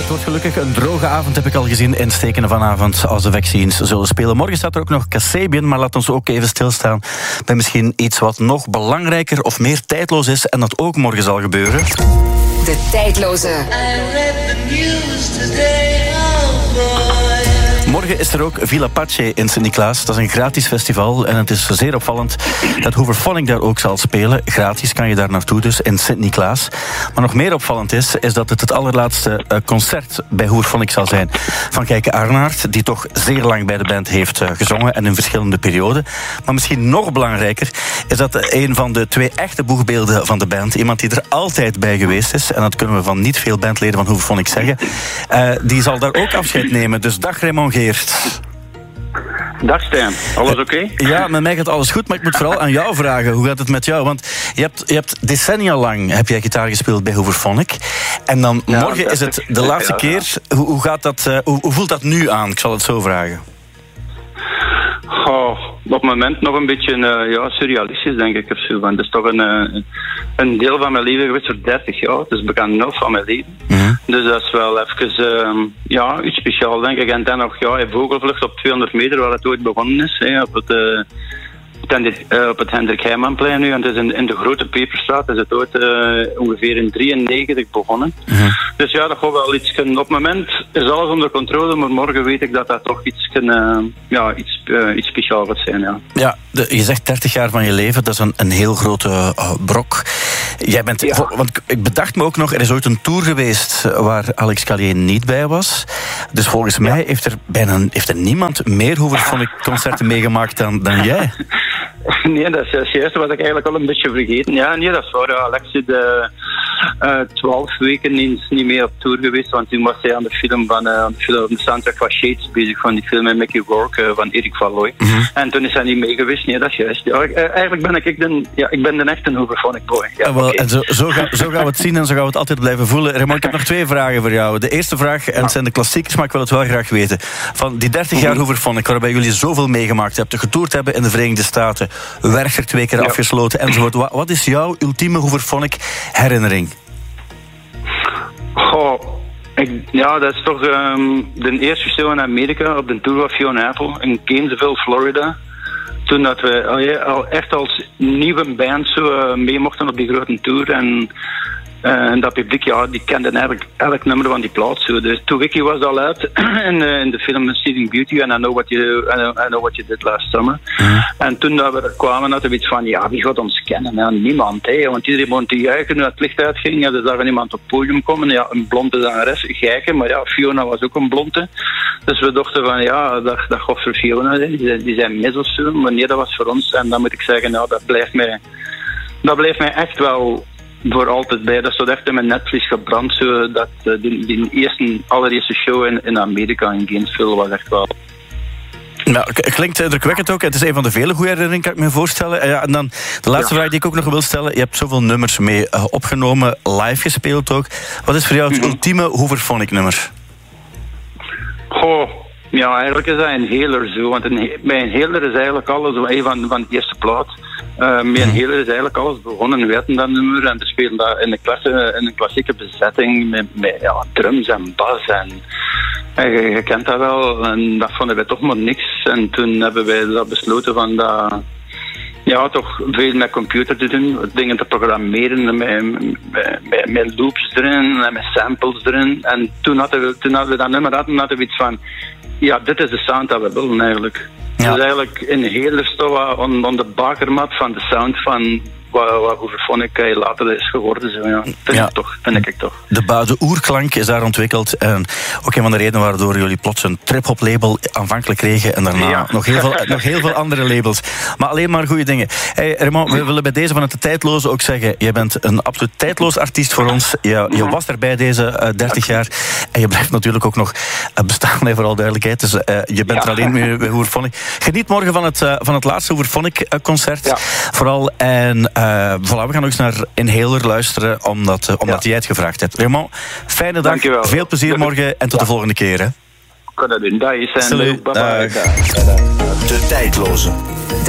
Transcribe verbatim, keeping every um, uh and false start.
wordt gelukkig een droge avond, heb ik al gezien in Stekenen vanavond, als de Vaccines zullen spelen. Morgen staat er ook nog Kasabian, maar laat ons ook even stilstaan bij misschien iets wat nog belangrijker of meer tijdloos is en dat ook morgen zal gebeuren. De tijdloze. Morgen is er ook Villa Pace in Sint-Niklaas. Dat is een gratis festival en het is zeer opvallend dat Hooverphonic daar ook zal spelen. Gratis kan je daar naartoe dus, in Sint-Niklaas. Maar nog meer opvallend is, is dat het het allerlaatste uh, concert bij Hooverphonic zal zijn van Kijke Arnaert, die toch zeer lang bij de band heeft uh, gezongen en in verschillende perioden. Maar misschien nog belangrijker is dat een van de twee echte boegbeelden van de band, iemand die er altijd bij geweest is, en dat kunnen we van niet veel bandleden van Hooverphonic zeggen, uh, die zal daar ook afscheid nemen. Dus dag Raymond Geert. Dag Stijn, alles oké? Okay? Ja, met mij gaat alles goed, maar ik moet vooral aan jou vragen. Hoe gaat het met jou? Want je hebt, je hebt decennia lang heb jij gitaar gespeeld bij Hooverphonic. En dan ja, morgen is het de laatste ja, keer. Ja. Hoe, hoe, gaat dat, uh, hoe, hoe voelt dat nu aan? Ik zal het zo vragen. Oh, op het moment nog een beetje uh, ja, surrealistisch, denk ik. Of zo. Want het is toch een, uh, een deel van mijn leven geweest voor dertig jaar. Het is bekend nul van mijn leven. Mm-hmm. Dus dat is wel even uh, ja, iets speciaals, denk ik. En dan nog ja, een vogelvlucht op tweehonderd meter, waar het ooit begonnen is. Hè, op het... Uh, op het Hendrik Heijmanplein nu. En het is in, in de Grote Peperstraat is het ooit uh, ongeveer in drieënnegentig begonnen. Mm-hmm. Dus ja, dat gaat wel iets kunnen. Op het moment is alles onder controle, maar morgen weet ik dat dat toch iets, kunnen, ja, iets, uh, iets speciaals gaat zijn. Ja, ja de, je zegt dertig jaar van je leven, dat is een, een heel grote uh, brok. Jij bent, ja. voor, want ik bedacht me ook nog, er is ooit een tour geweest waar Alex Calier niet bij was. Dus volgens ja. mij heeft er bijna heeft er niemand meer Hooverphonic concerten meegemaakt dan, dan jij. Nee, dat is juist, dat was ik eigenlijk al een beetje vergeten. Ja, nee, dat is waar. Alex is twaalf uh, weken niet, niet meer op tour geweest, want toen was hij aan de film van uh, aan de, film, de soundtrack van Shades bezig, van die film met Mickey Rourke uh, van Erik van Looy. Mm-hmm. En toen is hij niet mee geweest. Nee, dat is juist. Ja, uh, eigenlijk ben ik, ik de, ja, ik ben de echte Hooverphonic boy. Ja, uh, well, okay. En zo, zo, ga, zo gaan we het zien en zo gaan we het altijd blijven voelen. Raymond, ik heb nog twee vragen voor jou. De eerste vraag, en het zijn de klassiekers, maar ik wil het wel graag weten. Van die dertig jaar Hooverphonic, waarbij jullie zoveel meegemaakt hebben, getoerd hebben in de Verenigde Staten, Werchter twee keer ja. afgesloten enzovoort. Wat, wat is jouw ultieme Hooverphonic herinnering? Goh, ik, ja, dat is toch um, de eerste show in Amerika op de tour van Fiona Apple in Gainesville, Florida. Toen dat we al, ja, al echt als nieuwe band zo uh, mee mochten op die grote tour. En, uh, en dat publiek, ja, die kende eigenlijk elk nummer van die plaat. Zo. Dus To Wiki was al uit in, uh, in de film Seeing Beauty en I Know What You, I know, I know What You Did Last Summer. Mm. En toen dat we er kwamen, hadden we iets van, ja, wie gaat ons kennen? Ja, niemand, hè. Want iedereen begon te juichen toen het licht uitging. Ja, er zag iemand op het podium komen. Ja, een blonde zangeres, geiken. Maar ja, Fiona was ook een blonde. Dus we dachten van, ja, dat, dat gaat voor Fiona zijn. Die, die zijn mis of zo. Maar nee, dat was voor ons. En dan moet ik zeggen, nou, dat blijft mij, dat blijft mij echt wel voor altijd bij. Dat is echt in mijn netvlies gebrand. Zo, dat, die, die eerste, allereerste show in, in Amerika, in Gainesville, was echt wel... Nou, klinkt indrukwekkend ook. Het is een van de vele goede herinneringen, kan ik me voorstellen. Ja, en dan de laatste ja. vraag die ik ook nog wil stellen. Je hebt zoveel nummers mee uh, opgenomen, live gespeeld ook. Wat is voor jou het mm-hmm. ultieme Hooverphonic nummer? Goh, ja, eigenlijk is dat een healer zo. Want een, bij een healer is eigenlijk alles een van, van de eerste plaat. Uh, met een healer is eigenlijk alles begonnen. We hadden dat nummer en we speelden dat in, de klasse, in een klassieke bezetting met, met ja, drums en bas en... Je, je kent dat wel, en dat vonden wij toch maar niks. En toen hebben wij dat besloten van dat, ja, toch veel met computer te doen, dingen te programmeren, met, met, met loops erin en met samples erin. En toen hadden we, toen hadden we dat nummer hadden, hadden we iets van, ja, dit is de sound dat we willen eigenlijk. Ja. Dus eigenlijk een hele stof aan, aan de bakermat van de sound van wat, wat Hooverphonic later is geworden. Zo, ja. Vind, ja. Ik toch, vind ik toch. De, de oerklank is daar ontwikkeld. En ook een van de redenen waardoor jullie plots een trip-hop label aanvankelijk kregen. En daarna ja. nog, heel veel, nog heel veel andere labels. Maar alleen maar goede dingen. Hey, Raymond, we willen bij deze van het tijdloze ook zeggen. Je bent een absoluut tijdloos artiest voor ons. Je, je was er bij deze uh, dertig jaar. En je blijft natuurlijk ook nog uh, bestaan, hè, voor alle duidelijkheid. Dus uh, je bent ja. er alleen mee bij Hooverphonic. Geniet morgen van het, uh, van het laatste Hooverphonic uh, concert. Ja. Vooral. En Uh, voilà, we gaan ook eens naar Inhaler luisteren, omdat, uh, omdat ja. jij het gevraagd hebt. Raymond, fijne dag, dankjewel. Veel plezier morgen en tot ja. de volgende keer. Hè. Kan dat doen, dat is en Salut. bye bye. De tijdloze.